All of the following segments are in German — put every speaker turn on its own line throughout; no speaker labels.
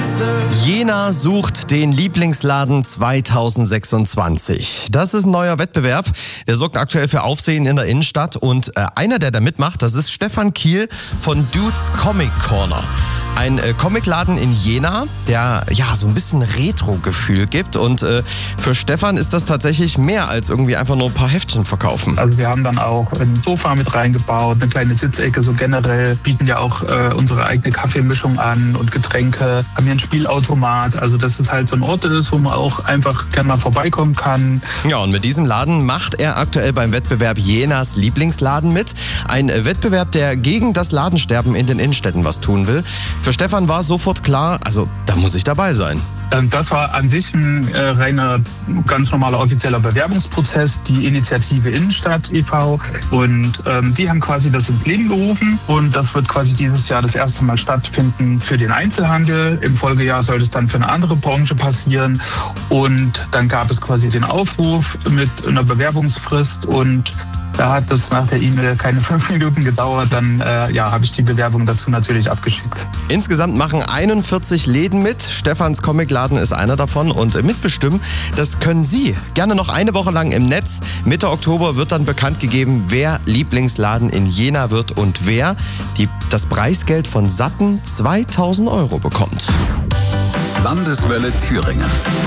Jena sucht den Lieblingsladen 2026. Das ist ein neuer Wettbewerb. Der sorgt aktuell für Aufsehen in der Innenstadt. Und einer, der da mitmacht, das ist Stefan Kiel von Dudes Comic Corner. Ein Comicladen in Jena, der ja so ein bisschen Retro-Gefühl gibt. Und für Stefan ist das tatsächlich mehr als irgendwie einfach nur ein paar Heftchen verkaufen.
Also wir haben dann auch ein Sofa mit reingebaut, eine kleine Sitzecke. So generell bieten ja auch unsere eigene Kaffeemischung an und Getränke. Haben hier ein Spielautomat. Also dass es halt so ein Ort ist, wo man auch einfach gerne mal vorbeikommen kann.
Ja, und mit diesem Laden macht er aktuell beim Wettbewerb Jenas Lieblingsladen mit. Ein Wettbewerb, der gegen das Ladensterben in den Innenstädten was tun will. Für Stefan war sofort klar, also da muss ich dabei sein.
Das war an sich ein reiner, ganz normaler offizieller Bewerbungsprozess, die Initiative Innenstadt e.V. Und die haben quasi das ins Leben gerufen. Und das wird quasi dieses Jahr das erste Mal stattfinden für den Einzelhandel. Im Folgejahr soll es dann für eine andere Branche passieren. Und dann gab es quasi den Aufruf mit einer Bewerbungsfrist und da hat es nach der E-Mail keine 5 Minuten gedauert. Dann habe ich die Bewerbung dazu natürlich abgeschickt.
Insgesamt machen 41 Läden mit. Stefans Comicladen ist einer davon. Und mitbestimmen, das können Sie. Gerne noch eine Woche lang im Netz. Mitte Oktober wird dann bekannt gegeben, wer Lieblingsladen in Jena wird und wer das Preisgeld von satten 2.000 € bekommt.
Landeswelle Thüringen.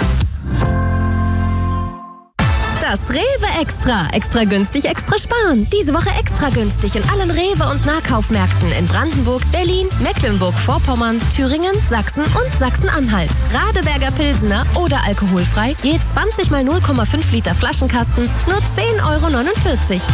Das Rewe Extra. Extra günstig, extra sparen. Diese Woche extra günstig in allen Rewe- und Nahkaufmärkten in Brandenburg, Berlin, Mecklenburg-Vorpommern, Thüringen, Sachsen und Sachsen-Anhalt. Radeberger Pilsener oder alkoholfrei, je 20 mal 0,5 Liter Flaschenkasten, nur 10,49 €